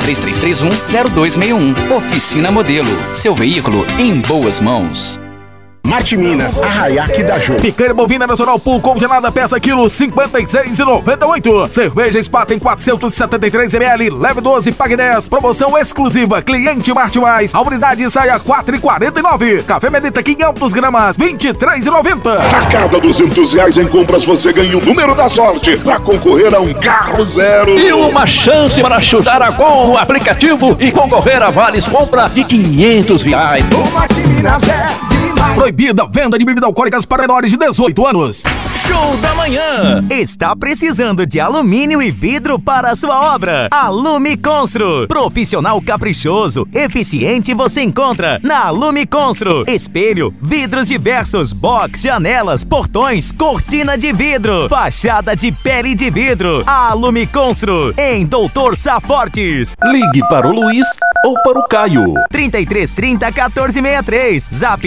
3331-0261. Oficina Modelo. Seu veículo em boas mãos. Marte Minas, Arraiaque da Jô. Picanha bovina nacional pool congelada, peça quilo 56,98. Cerveja Spaten 473 ml, leve 12, pague 10. Promoção exclusiva, cliente Marte Mais. A unidade sai a 4,49. Café Melita 500 gramas, 23,90. A cada R$200 em compras você ganha o número da sorte para concorrer a um carro zero. E uma chance para chutar a gol no aplicativo e concorrer a vales compra de R$500. O Marte Minas é demais. Proibida venda de bebidas alcoólicas para menores de 18 anos. Show da Manhã. Está precisando de alumínio e vidro para a sua obra? Alume Constru. Profissional caprichoso, eficiente você encontra na Alume Constru. Espelho, vidros diversos, box, janelas, portões, cortina de vidro, fachada de pele de vidro. Alume Constru, em Doutor Safortes. Ligue para o Luiz ou para o Caio. 3330 1463. Zap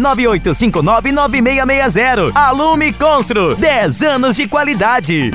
998599660. Alume Constru. 10 anos de qualidade.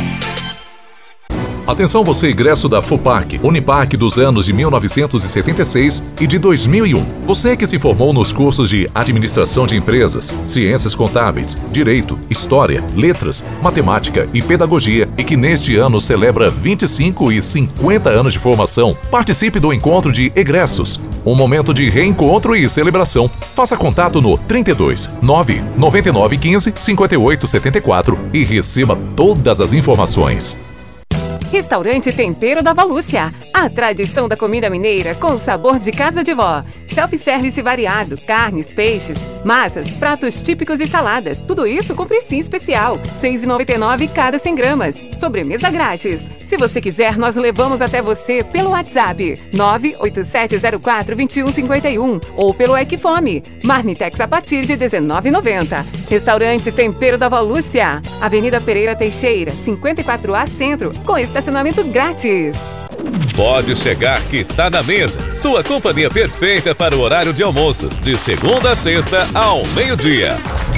Atenção você, egresso da FUPAC, Unipac dos anos de 1976 e de 2001. Você que se formou nos cursos de Administração de Empresas, Ciências Contábeis, Direito, História, Letras, Matemática e Pedagogia e que neste ano celebra 25 e 50 anos de formação, participe do encontro de egressos. Um momento de reencontro e celebração. Faça contato no 32 999 15 58 74 e receba todas as informações. Restaurante Tempero da Valúcia. A tradição da comida mineira com sabor de casa de vó. Self-service variado, carnes, peixes, massas, pratos típicos e saladas. Tudo isso com precinho especial. R$ 6,99 cada 100 gramas. Sobremesa grátis. Se você quiser, nós levamos até você pelo WhatsApp 98704-2151 ou pelo Equifome. Marmitex a partir de R$ 19,90. Restaurante Tempero da Valúcia. Avenida Pereira Teixeira, 54A Centro, com estacionamento grátis. Pode chegar que tá na mesa. Sua companhia perfeita para o horário de almoço, de segunda a sexta ao meio-dia.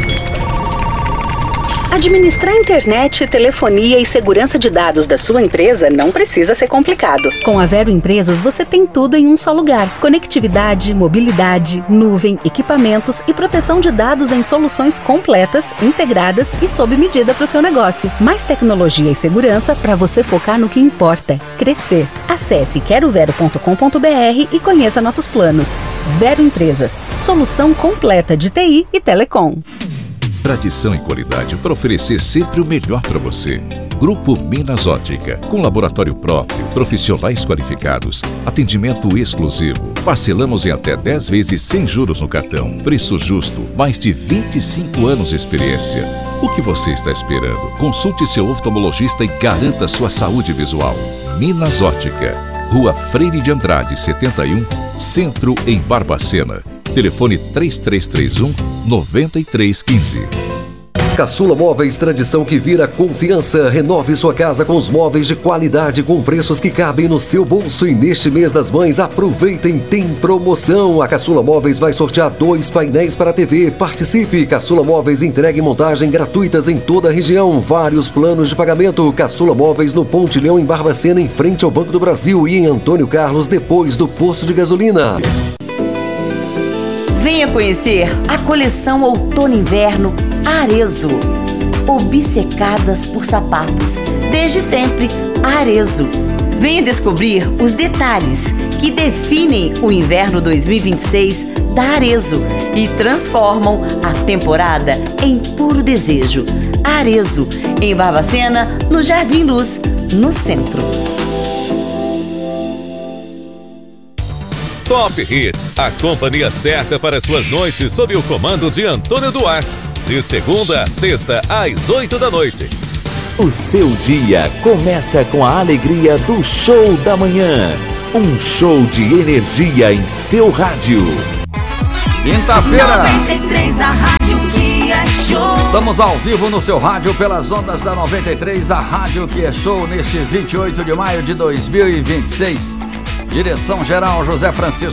Administrar internet, telefonia e segurança de dados da sua empresa não precisa ser complicado. Com a Vero Empresas você tem tudo em um só lugar. Conectividade, mobilidade, nuvem, equipamentos e proteção de dados em soluções completas, integradas e sob medida para o seu negócio. Mais tecnologia e segurança para você focar no que importa: crescer. Acesse querovero.com.br e conheça nossos planos. Vero Empresas, solução completa de TI e telecom. Tradição e qualidade para oferecer sempre o melhor para você. Grupo Minas Ótica, com laboratório próprio, profissionais qualificados, atendimento exclusivo. Parcelamos em até 10 vezes sem juros no cartão. Preço justo, mais de 25 anos de experiência. O que você está esperando? Consulte seu oftalmologista e garanta sua saúde visual. Minas Ótica, Rua Freire de Andrade, 71, Centro, em Barbacena. Telefone 3331-9315. Caçula Móveis, tradição que vira confiança. Renove sua casa com os móveis de qualidade com preços que cabem no seu bolso. E neste mês das mães, aproveitem, tem promoção. A Caçula Móveis vai sortear 2 painéis para a TV. Participe! Caçula Móveis entrega e montagem gratuitas em toda a região. Vários planos de pagamento. Caçula Móveis no Pontilhão, em Barbacena, em frente ao Banco do Brasil, e em Antônio Carlos, depois do posto de gasolina. Venha conhecer a coleção Outono-Inverno Arezzo. Obcecadas por sapatos, desde sempre, Arezzo. Venha descobrir os detalhes que definem o inverno 2026 da Arezzo e transformam a temporada em puro desejo. Arezzo, em Barbacena, no Jardim Luz, no centro. Top Hits, a companhia certa para suas noites sob o comando de Antônio Duarte. De segunda a sexta, às 8 da noite. O seu dia começa com a alegria do Show da Manhã. Um show de energia em seu rádio. Quinta-feira, 93, a rádio que é show. Estamos ao vivo no seu rádio pelas ondas da 93, a rádio que é show, neste 28 de maio de 2026. Direção-geral José Francisco